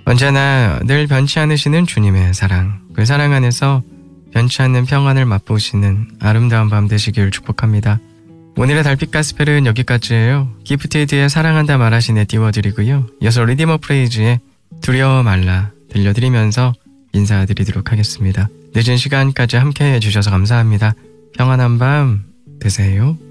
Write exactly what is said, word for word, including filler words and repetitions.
언제나 늘 변치 않으시는 주님의 사랑, 그 사랑 안에서 변치 않는 평안을 맛보시는 아름다운 밤 되시길 축복합니다. 오늘의 달빛 가스펠은 여기까지예요. 기프티드의 사랑한다 말하시네 띄워드리고요. 이어서 리디머 프레이즈의 두려워 말라 들려드리면서 인사드리도록 하겠습니다. 늦은 시간까지 함께 해주셔서 감사합니다. 평안한 밤 되세요.